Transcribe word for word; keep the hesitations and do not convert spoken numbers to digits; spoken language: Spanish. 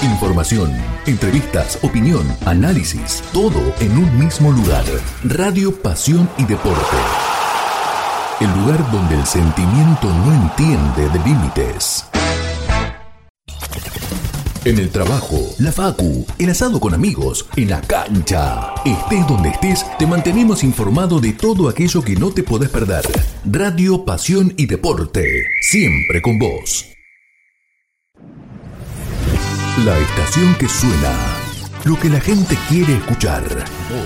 Información, entrevistas, opinión, análisis, todo en un mismo lugar. Radio Pasión y Deporte. El lugar donde el sentimiento no entiende de límites. En el trabajo, la facu, el asado con amigos, en la cancha. Estés donde estés, te mantenemos informado de todo aquello que no te podés perder. Radio Pasión y Deporte, siempre con vos. La estación que suena, lo que la gente quiere escuchar.